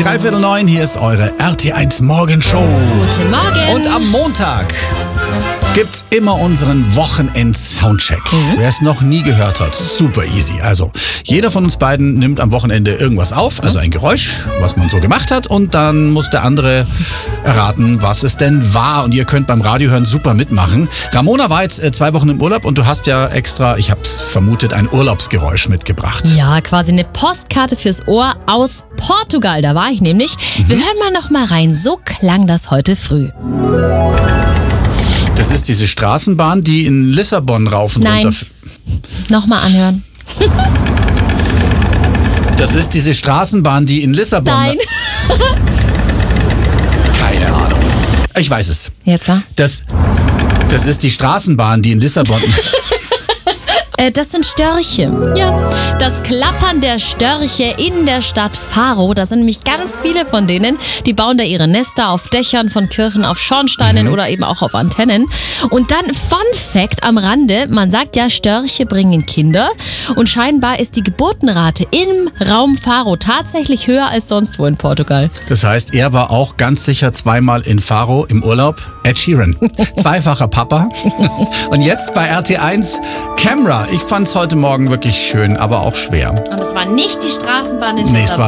8:45, hier ist eure RT1 Morgenshow. Guten Morgen. Und am Montag gibt's immer unseren Wochenend-Soundcheck. Wer es noch nie gehört hat, super easy. Also, jeder von uns beiden nimmt am Wochenende irgendwas auf, also ein Geräusch, was man so gemacht hat, und dann muss der andere erraten, was es denn war. Und ihr könnt beim Radiohören super mitmachen. Ramona war jetzt 2 Wochen im Urlaub und du hast ja extra, ich hab's vermutet, ein Urlaubsgeräusch mitgebracht. Ja, quasi eine Postkarte fürs Ohr aus Portugal. Da war ich nämlich. Wir hören mal noch mal rein. So klang das heute früh. Das ist diese Straßenbahn, die in Lissabon rauf und Nein. runter... Nochmal anhören. Das ist diese Straßenbahn, die in Lissabon... Nein. Keine Ahnung. Ich weiß es. Jetzt, Das ist die Straßenbahn, die in Lissabon... das sind Störche. Ja, das Klappern der Störche in der Stadt Faro. Da sind nämlich ganz viele von denen. Die bauen da ihre Nester auf Dächern von Kirchen, auf Schornsteinen oder eben auch auf Antennen. Und dann Fun Fact am Rande. Man sagt ja, Störche bringen Kinder. Und scheinbar ist die Geburtenrate im Raum Faro tatsächlich höher als sonst wo in Portugal. Das heißt, er war auch ganz sicher 2-mal in Faro im Urlaub. Ed Sheeran. Zweifacher Papa. Und jetzt bei RT1 Camera. Ich fand's heute Morgen wirklich schön, aber auch schwer. Und es war nicht die Straßenbahn in Nee, es Lissabon. war